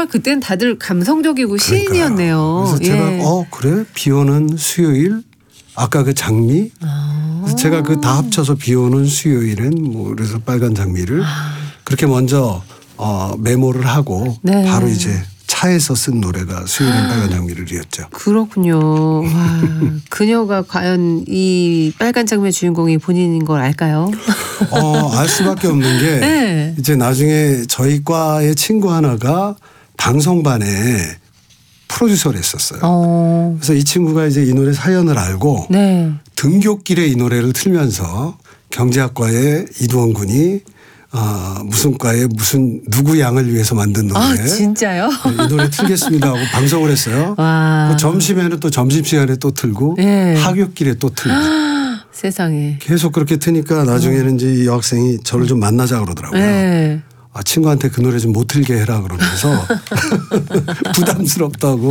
정말 그때는 다들 감성적이고 시인이었네요. 그래서 제가 그래? 비 오는 수요일? 아까 그 장미? 그래서 제가 그 다 합쳐서 비 오는 수요일엔 뭐 그래서 빨간 장미를 그렇게 먼저 메모를 하고 네. 바로 이제 차에서 쓴 노래가 수요일엔 빨간 장미를이었죠. 그렇군요. 와, 그녀가 과연 이 빨간 장미의 주인공이 본인인 걸 알까요? 알 수밖에 없는 게 네. 이제 나중에 저희 과의 친구 하나가 방송반에 프로듀서를 했었어요. 그래서 이 친구가 이제 이 노래 사연을 알고 네. 등굣길에 이 노래를 틀면서 경제학과의 이두원 군이 무슨 과에 무슨 누구 양을 위해서 만든 노래. 진짜요? 이 노래 틀겠습니다 하고 방송을 했어요. 와. 점심에는 또 점심시간에 또 틀고 네. 하굣길에 또 틀고. 세상에. 계속 그렇게 트니까 나중에는 이제 이 여학생이 저를 좀 만나자 그러더라고요. 네. 친구한테 그 노래 좀 못 틀게 해라 그러면서 부담스럽다고.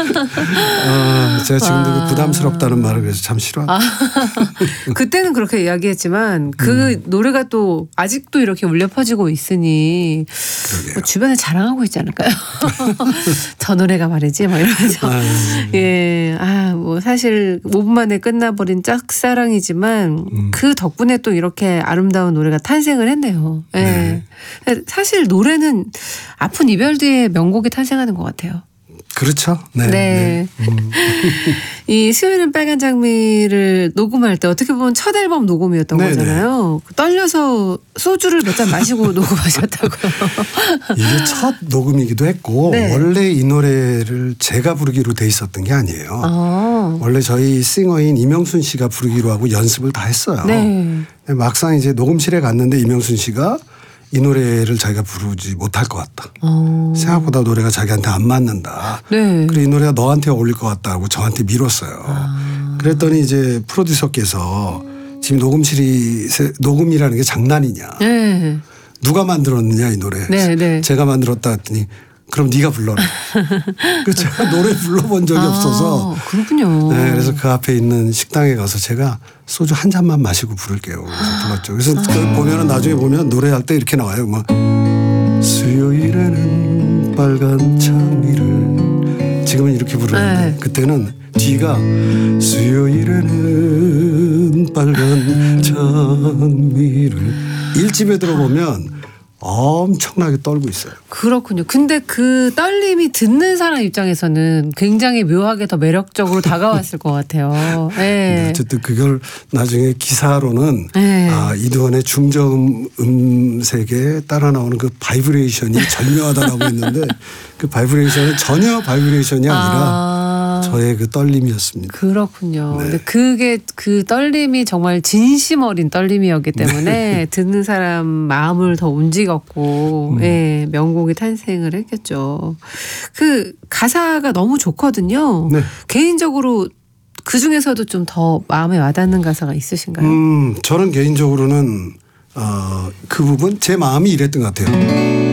제가 지금도 그 부담스럽다는 말을 그래서 참 싫어합니다. 그때는 그렇게 이야기했지만 그 노래가 또 아직도 이렇게 울려 퍼지고 있으니 뭐 주변에 자랑하고 있지 않을까요? 저 노래가 말이지 뭐 이러면서. 예, 뭐 사실 5분 만에 끝나버린 짝사랑이지만 그 덕분에 또 이렇게 아름다운 노래가 탄생을 했네요. 예. 네. 사실 노래는 아픈 이별 뒤에 명곡이 탄생하는 것 같아요. 그렇죠. 네. 네. 이 수요일은 빨간 장미를 녹음할 때 어떻게 보면 첫 앨범 녹음이었던 거잖아요. 떨려서 소주를 몇 잔 마시고 녹음하셨다고요. 이게 첫 녹음이기도 했고 네. 원래 이 노래를 제가 부르기로 돼 있었던 게 아니에요. 원래 저희 싱어인 이명순 씨가 부르기로 하고 연습을 다 했어요. 네. 막상 이제 녹음실에 갔는데 이명순 씨가 이 노래를 자기가 부르지 못할 것 같다. 생각보다 노래가 자기한테 안 맞는다. 네. 그리고 이 노래가 너한테 어울릴 것 같다고 저한테 밀었어요. 그랬더니 이제 프로듀서께서 지금 녹음이라는 게 장난이냐. 네. 누가 만들었느냐 이 노래. 네, 네. 제가 만들었다 했더니 그럼 네가 불러라. 그 제가 노래 불러본 적이 없어서. 그렇군요. 네, 그래서 그 앞에 있는 식당에 가서 제가 소주 한 잔만 마시고 부를게요. 그래서 불렀죠. 그래서 보면은 나중에 보면 노래할 때 이렇게 나와요. 막 수요일에는 빨간 장미를 지금은 이렇게 부르는데 그때는 뒤가 수요일에는 빨간 장미를 1집에 들어보면 엄청나게 떨고 있어요. 그렇군요. 근데 그 떨림이 듣는 사람 입장에서는 굉장히 묘하게 더 매력적으로 다가왔을 것 같아요. 네. 어쨌든 그걸 나중에 기사로는 네. 이두원의 중저음 음색에 따라 나오는 그 바이브레이션이 절묘하다라고 했는데 그 바이브레이션은 전혀 바이브레이션이 아니라 저의 그 떨림이었습니다. 그렇군요. 네. 근데 그게 그 떨림이 정말 진심 어린 떨림이었기 때문에 듣는 사람 마음을 더 움직였고 예, 명곡이 탄생을 했겠죠. 그 가사가 너무 좋거든요. 네. 개인적으로 그 중에서도 좀 더 마음에 와닿는 가사가 있으신가요? 저는 개인적으로는 그 부분 제 마음이 이랬던 것 같아요.